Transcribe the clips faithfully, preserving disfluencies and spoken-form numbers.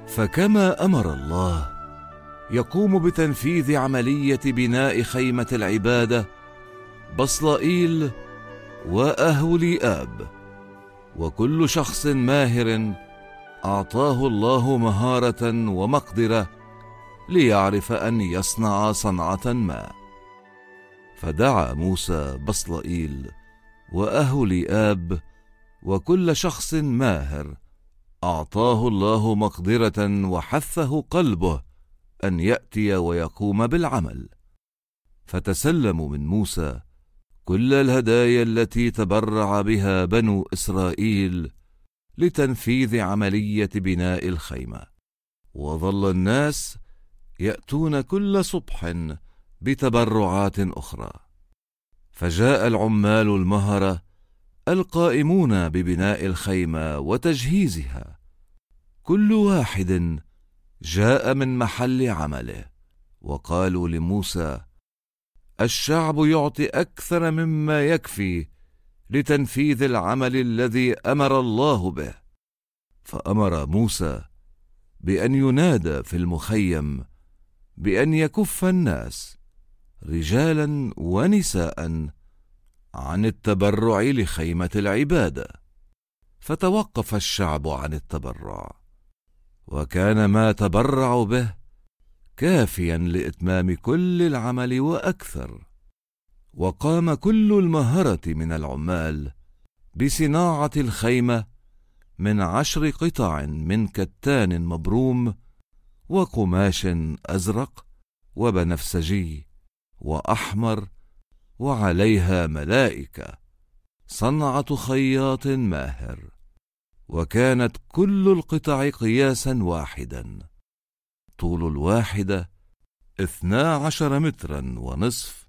فكما أمر الله يقوم بتنفيذ عملية بناء خيمة العبادة بصلائيل وأهوليآب، وكل شخص ماهر أعطاه الله مهارة ومقدرة ليعرف أن يصنع صنعة ما. فدعا موسى بصلائيل وأهوليآب وكل شخص ماهر أعطاه الله مقدرة وحثه قلبه أن يأتي ويقوم بالعمل. فتسلموا من موسى كل الهدايا التي تبرع بها بنو إسرائيل لتنفيذ عملية بناء الخيمة. وظل الناس يأتون كل صبح بتبرعات أخرى. فجاء العمال المهرة القائمون ببناء الخيمة وتجهيزها، كل واحد جاء من محل عمله، وقالوا لموسى: الشعب يعطي أكثر مما يكفي لتنفيذ العمل الذي أمر الله به. فأمر موسى بأن ينادى في المخيم بأن يكف الناس رجالا ونساء عن التبرع لخيمة العبادة. فتوقف الشعب عن التبرع، وكان ما تبرعوا به كافيا لإتمام كل العمل وأكثر. وقام كل المهرة من العمال بصناعة الخيمة من عشر قطع من كتان مبروم وقماش أزرق وبنفسجي وأحمر، وعليها ملائكة، صنعة خياط ماهر. وكانت كل القطع قياسا واحدا، طول الواحدة اثنا عشر مترا ونصف،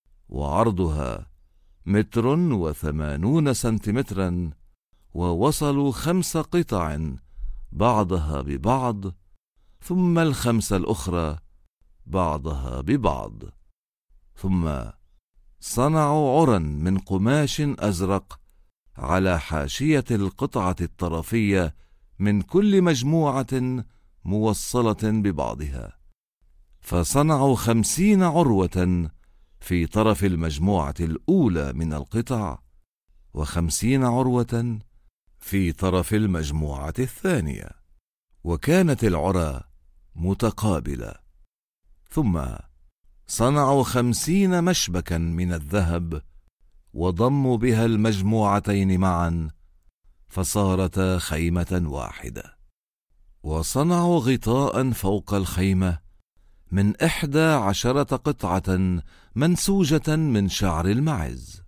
وعرضها متر وثمانون سنتيمترا، ووصلوا خمس قطع بعضها ببعض، ثم الخمس الأخرى بعضها ببعض. ثم صنعوا عرا من قماش أزرق على حاشية القطعة الطرفية من كل مجموعة موصلة ببعضها. فصنعوا خمسين عروة في طرف المجموعة الأولى من القطع، وخمسين عروة في طرف المجموعة الثانية، وكانت العرى متقابلة. ثم صنعوا خمسين مشبكا من الذهب، وضموا بها المجموعتين معا، فصارتا خيمة واحدة. وصنعوا غطاء فوق الخيمة من إحدى عشرة قطعة منسوجة من شعر المعز،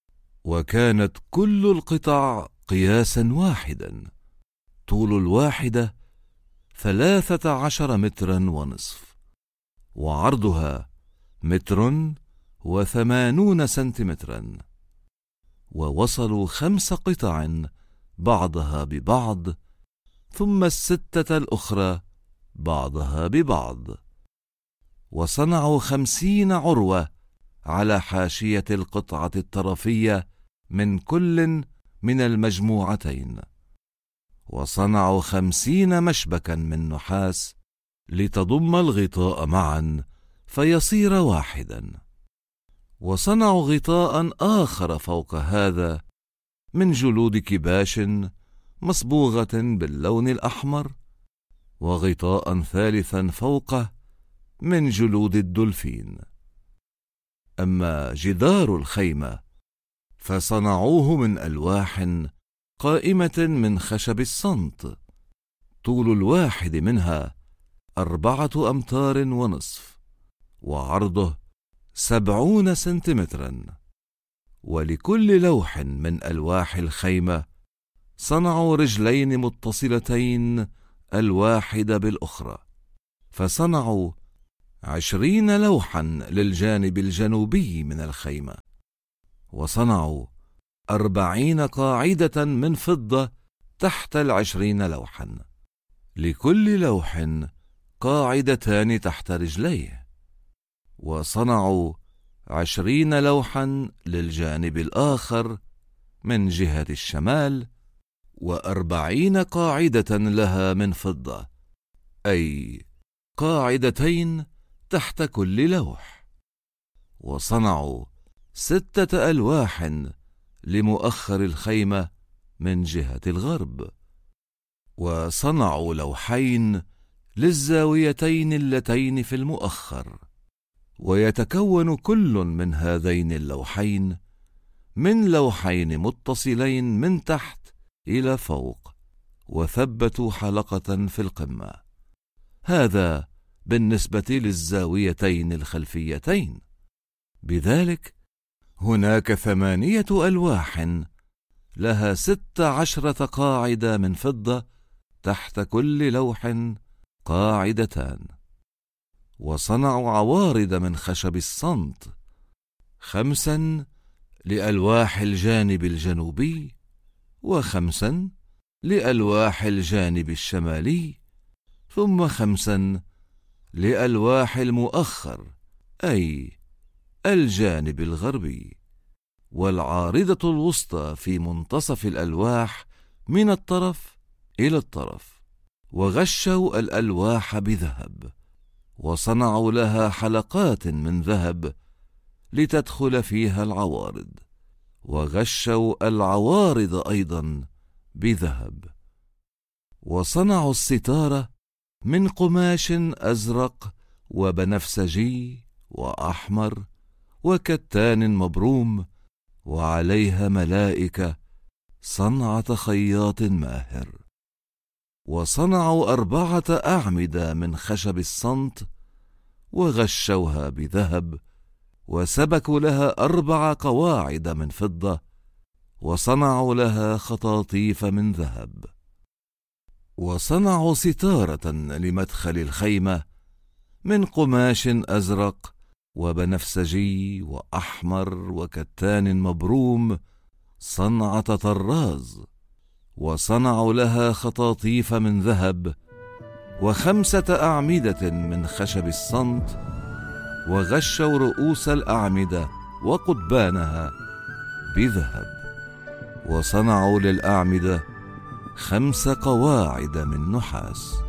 وكانت كل القطع قياسا واحدا، طول الواحدة ثلاثة عشر مترا ونصف، وعرضها متر وثمانون سنتيمترا. ووصلوا خمس قطع بعضها ببعض، ثم الستة الأخرى بعضها ببعض. وصنعوا خمسين عروة على حاشية القطعة الطرفية من كل من المجموعتين. وصنعوا خمسين مشبكا من نحاس لتضم الغطاء معا فيصير واحدا. وصنعوا غطاء آخر فوق هذا من جلود كباش مصبوغة باللون الأحمر، وغطاء ثالثا فوقه من جلود الدولفين. أما جدار الخيمة فصنعوه من ألواح قائمة من خشب الصمت، طول الواحد منها أربعة أمتار ونصف، وعرضه سبعون سنتيمترا. ولكل لوح من ألواح الخيمة صنعوا رجلين متصلتين الواحدة بالأخرى، فصنعوا عشرين لوحا للجانب الجنوبي من الخيمة. وصنعوا أربعين قاعدة من فضة تحت العشرين لوحا، لكل لوح قاعدتان تحت رجليه. وصنعوا عشرين لوحا للجانب الآخر من جهة الشمال، وأربعين قاعدة لها من فضة أي قاعدتين تحت كل لوح. وصنعوا ستة ألواح لمؤخر الخيمة من جهة الغرب، وصنعوا لوحين للزاويتين اللتين في المؤخر، ويتكون كل من هذين اللوحين من لوحين متصلين من تحت إلى فوق، وثبتوا حلقة في القمة. هذا بالنسبة للزاويتين الخلفيتين. بذلك هناك ثمانية ألواح لها ست عشرة قاعدة من فضة، تحت كل لوح قاعدتان. وصنعوا عوارض من خشب الصمت، خمسا لألواح الجانب الجنوبي، وخمسا لألواح الجانب الشمالي، ثم خمسا لألواح المؤخر أي الجانب الغربي، والعارضة الوسطى في منتصف الألواح من الطرف إلى الطرف. وغشوا الألواح بذهب، وصنعوا لها حلقات من ذهب لتدخل فيها العوارض، وغشوا العوارض أيضا بذهب. وصنعوا الستارة من قماش أزرق وبنفسجي وأحمر وكتان مبروم، وعليها ملائكة صنعة خياط ماهر. وصنعوا أربعة أعمدة من خشب الصمت، وغشوها بذهب، وسبكوا لها أربع قواعد من فضة، وصنعوا لها خطاطيف من ذهب. وصنعوا ستارة لمدخل الخيمة من قماش أزرق وبنفسجي وأحمر وكتان مبروم صنعة طراز، وصنعوا لها خطاطيف من ذهب، وخمسة أعمدة من خشب الصمت، وغشوا رؤوس الأعمدة وقضبانها بذهب. وصنعوا للأعمدة خمس قواعد من نحاس.